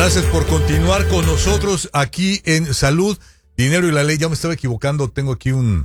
Gracias por continuar con nosotros aquí en Salud, Dinero y la Ley. Ya me estaba equivocando, tengo aquí un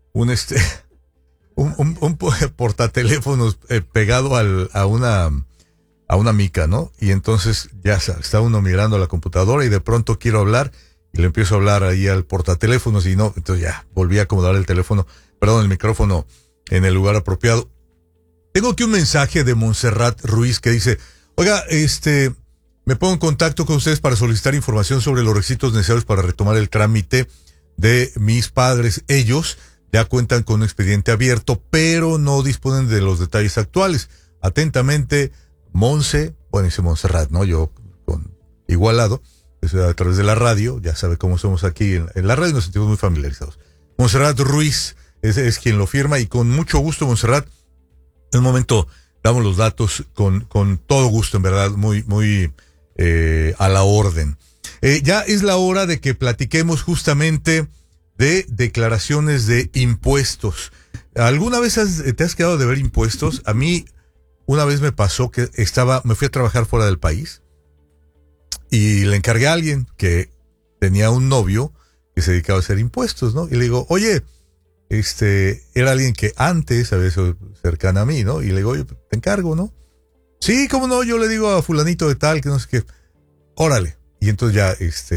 portateléfonos pegado a una mica, ¿no? Y entonces ya está uno mirando a la computadora y de pronto quiero hablar y le empiezo a hablar ahí al portateléfonos y no, entonces ya volví a acomodar el micrófono en el lugar apropiado. Tengo aquí un mensaje de Montserrat Ruiz que dice: oiga, me pongo en contacto con ustedes para solicitar información sobre los requisitos necesarios para retomar el trámite de mis padres. Ellos ya cuentan con un expediente abierto, pero no disponen de los detalles actuales. Atentamente, dice Montserrat, ¿no? Yo con Igualado, a través de la radio, ya sabe cómo somos aquí en la radio, nos sentimos muy familiarizados. Montserrat Ruiz es quien lo firma, y con mucho gusto, Montserrat, en un momento damos los datos con todo gusto, en verdad, muy a la orden. Ya es la hora de que platiquemos justamente de declaraciones de impuestos. ¿Alguna vez te has quedado de ver impuestos? A mí una vez me pasó que me fui a trabajar fuera del país y le encargué a alguien que tenía un novio que se dedicaba a hacer impuestos, ¿no? Y le digo, oye, era alguien que antes había sido cercana a mí, ¿no? Y le digo, oye, te encargo, ¿no? Sí, cómo no, yo le digo a fulanito de tal, que no sé qué, órale. Y entonces ya,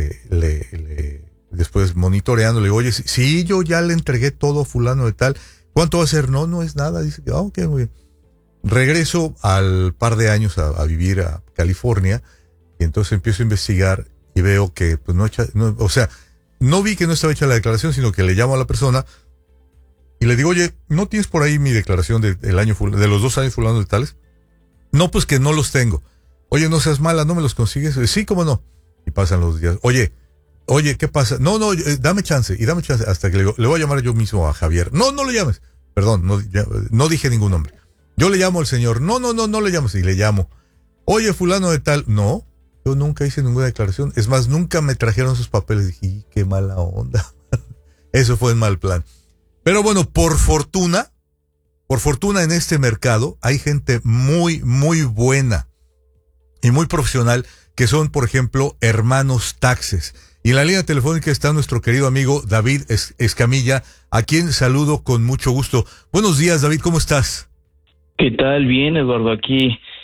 después monitoreando, le digo, oye, sí, yo ya le entregué todo a fulano de tal, ¿cuánto va a ser? No es nada. Dice que, ok, muy bien. Regreso al par de años a vivir a California, y entonces empiezo a investigar y veo que, pues no vi que no estaba hecha la declaración, sino que le llamo a la persona y le digo, oye, ¿no tienes por ahí mi declaración del año de los 2 años fulano de tales? No, pues que no los tengo. Oye, no seas mala, ¿no me los consigues? Sí, cómo no. Y pasan los días. Oye, ¿qué pasa? No, dame chance, hasta que le voy a llamar yo mismo a Javier. No le llames. Perdón, no dije ningún nombre. Yo le llamo al señor. No le llames. Y le llamo. Oye, fulano de tal. No, yo nunca hice ninguna declaración. Es más, nunca me trajeron sus papeles. Dije, qué mala onda. Eso fue un mal plan. Pero bueno, por fortuna en este mercado hay gente muy, muy buena y muy profesional, que son, por ejemplo, Hermanos Taxes. Y en la línea telefónica está nuestro querido amigo David Escamilla, a quien saludo con mucho gusto. Buenos días, David, ¿cómo estás? ¿Qué tal? Bien, Eduardo, aquí